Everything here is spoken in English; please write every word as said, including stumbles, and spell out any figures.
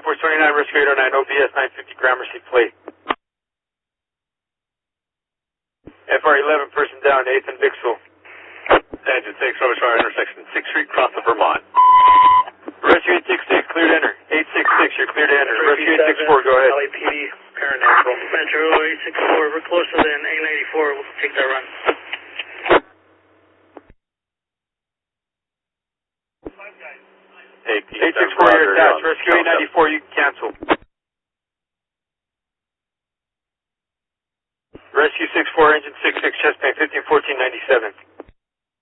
Force twenty-nine, Rescue eight oh nine, O B S nine fifty, Gramercy plate. F R eleven, person down, eighth and Bixville. Engine six, Rover Star, intersection sixth Street, cross of Vermont. Rescue eight six six, clear to enter. eight six six, you're clear to enter. Rescue eight six four, go ahead. L A P D, paranatural. Metro eight six four, we're closer than A ninety-four, we'll take that run. eight six four, you're attached. Rescue eight ninety-four, you can cancel. Rescue six four, engine six six, chest pain, fifteen fourteen ninety-seven.